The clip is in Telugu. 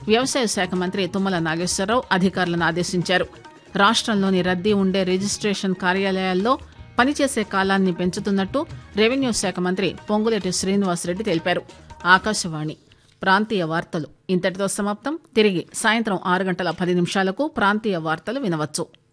వ్యవసాయ శాఖ మంత్రి తుమ్మల నాగేశ్వరరావు అధికారులను ఆదేశించారు. రాష్టంలోని రద్దీ ఉండే రిజిస్ట్రేషన్ కార్యాలయాల్లో పనిచేసే కాలాన్ని పెంచుతున్నట్టు రెవెన్యూ శాఖ మంత్రి పొంగులేటి శ్రీనివాసరెడ్డి తెలిపారు. ఆకాశవాణి ప్రాంతీయ వార్తలు ఇంతటితో సమాప్తం. తిరిగి సాయంత్రం 6 గంటల 10 నిమిషాలకు ప్రాంతీయ వార్తలు వినవచ్చు.